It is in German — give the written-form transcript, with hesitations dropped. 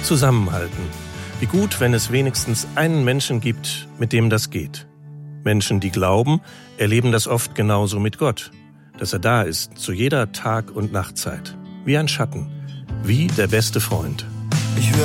Zusammenhalten. Wie gut, wenn es wenigstens einen Menschen gibt, mit dem das geht. Menschen, die glauben, erleben das oft genauso mit Gott. Dass er da ist, zu jeder Tag- und Nachtzeit. Wie ein Schatten. Wie der beste Freund. Ich